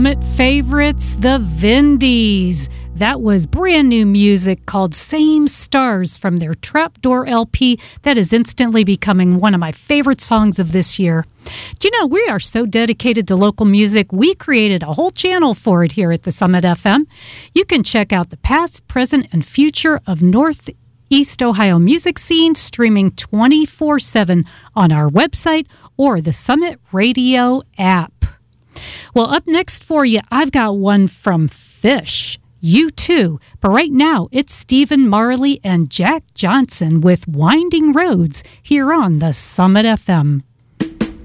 Summit favorites, the Vindies. That was brand new music called Same Stars from their Trapdoor LP that is instantly becoming one of my favorite songs of this year. Do you know, we are so dedicated to local music, we created a whole channel for it here at the Summit FM. You can check out the past, present, and future of Northeast Ohio music scene streaming 24/7 on our website or the Summit Radio app. Well, up next for you, I've got one from Fish. You too. But right now, it's Stephen Marley and Jack Johnson with Winding Roads here on the Summit FM.